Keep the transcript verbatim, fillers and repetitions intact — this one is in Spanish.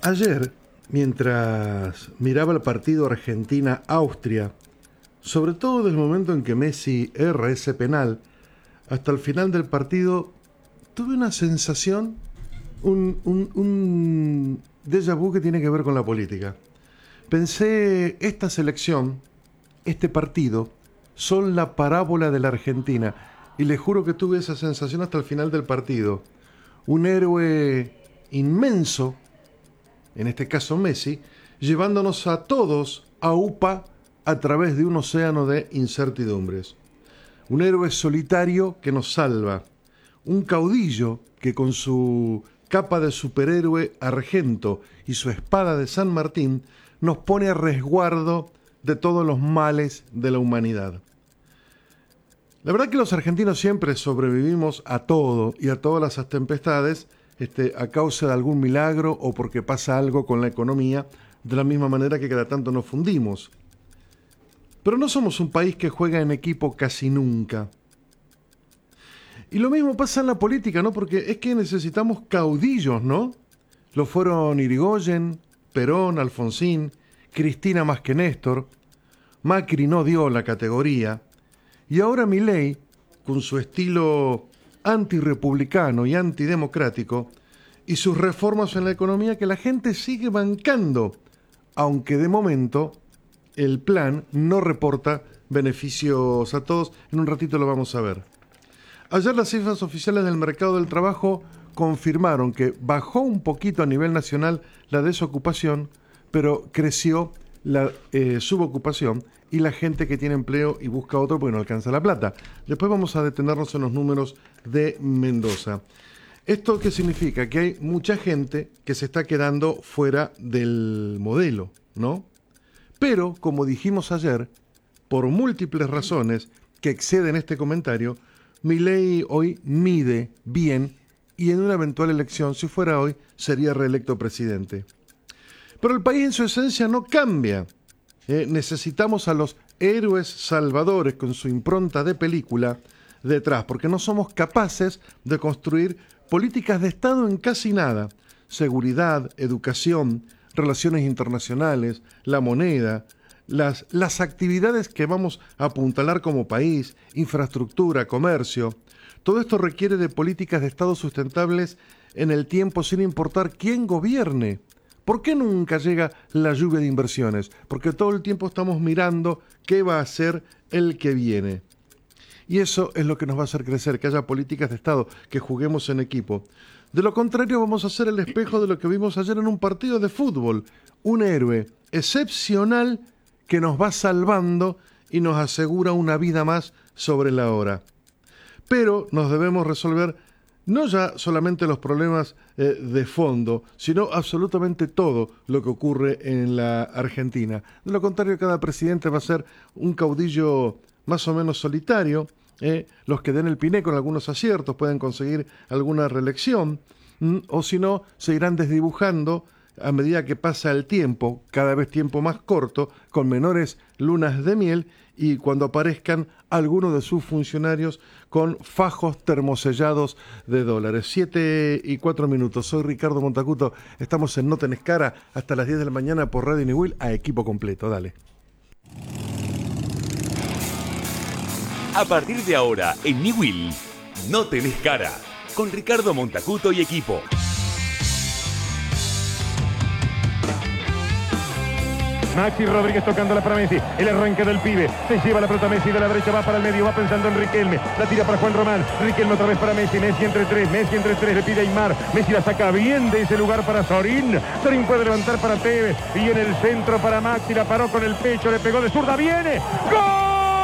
Ayer, mientras miraba el partido Argentina-Austria, sobre todo desde el momento en que Messi erra ese penal, hasta el final del partido, tuve una sensación, un, un, un déjà vu que tiene que ver con la política. Pensé, esta selección, este partido, son la parábola de la Argentina, y les juro que tuve esa sensación hasta el final del partido. Un héroe inmenso, en este caso Messi, llevándonos a todos a UPA a través de un océano de incertidumbres. Un héroe solitario que nos salva. Un caudillo que con su capa de superhéroe argento y su espada de San Martín nos pone a resguardo de todos los males de la humanidad. La verdad que los argentinos siempre sobrevivimos a todo y a todas las tempestades este, a causa de algún milagro o porque pasa algo con la economía, de la misma manera que cada tanto nos fundimos. Pero no somos un país que juega en equipo casi nunca. Y lo mismo pasa en la política, ¿no? Porque es que necesitamos caudillos, ¿no? Lo fueron Irigoyen, Perón, Alfonsín, Cristina más que Néstor. Macri no dio la categoría. Y ahora Milei, con su estilo antirrepublicano y antidemocrático, y sus reformas en la economía que la gente sigue bancando, aunque de momento el plan no reporta beneficios a todos. En un ratito lo vamos a ver. Ayer las cifras oficiales del mercado del trabajo confirmaron que bajó un poquito a nivel nacional la desocupación, pero creció la eh, subocupación y la gente que tiene empleo y busca otro porque no alcanza la plata. Después vamos a detenernos en los números de Mendoza. ¿Esto qué significa? Que hay mucha gente que se está quedando fuera del modelo, ¿no? Pero, como dijimos ayer, por múltiples razones que exceden este comentario, Milei hoy mide bien y en una eventual elección, si fuera hoy, sería reelecto presidente. Pero el país en su esencia no cambia. Eh, necesitamos a los héroes salvadores con su impronta de película detrás, porque no somos capaces de construir políticas de Estado en casi nada. Seguridad, educación, relaciones internacionales, la moneda, las, las actividades que vamos a apuntalar como país, infraestructura, comercio. Todo esto requiere de políticas de Estado sustentables en el tiempo sin importar quién gobierne. ¿Por qué nunca llega la lluvia de inversiones? Porque todo el tiempo estamos mirando qué va a hacer el que viene. Y eso es lo que nos va a hacer crecer, que haya políticas de Estado, que juguemos en equipo. De lo contrario, vamos a ser el espejo de lo que vimos ayer en un partido de fútbol. Un héroe excepcional que nos va salvando y nos asegura una vida más sobre la hora. Pero nos debemos resolver no ya solamente los problemas eh, de fondo, sino absolutamente todo lo que ocurre en la Argentina. De lo contrario, cada presidente va a ser un caudillo más o menos solitario. Eh, los que den el piné con algunos aciertos pueden conseguir alguna reelección, mm, o si no, se irán desdibujando a medida que pasa el tiempo, cada vez tiempo más corto, con menores lunas de miel, y cuando aparezcan algunos de sus funcionarios con fajos termosellados de dólares. Siete y cuatro minutos. Soy Ricardo Montacuto. Estamos en No Tenés Cara hasta las diez de la mañana por Radio Niwil a equipo completo. Dale. A partir de ahora, en Niwil, No Tenés Cara, con Ricardo Montacuto y equipo. Maxi Rodríguez tocándola para Messi, el arranque del pibe, se lleva la pelota Messi de la derecha, va para el medio, va pensando en Riquelme, la tira para Juan Román, Riquelme otra vez para Messi, Messi entre tres, Messi entre tres, le pide a Aymar, Messi la saca bien de ese lugar para Sorín, Sorín puede levantar para Tevez, y en el centro para Maxi, la paró con el pecho, le pegó de zurda, viene, ¡gol!